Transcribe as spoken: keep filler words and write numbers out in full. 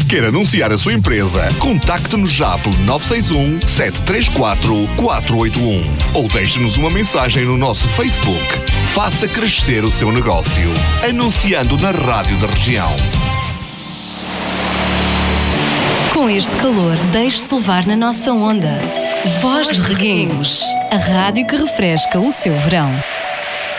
Quer anunciar a sua empresa? Contacte-nos já pelo nove seis um, sete três quatro, quatro oito um ou deixe-nos uma mensagem no nosso Facebook. Faça crescer o seu negócio, anunciando na rádio da região. Com este calor, deixe-se levar na nossa onda. Voz de Reguengos, a rádio que refresca o seu verão.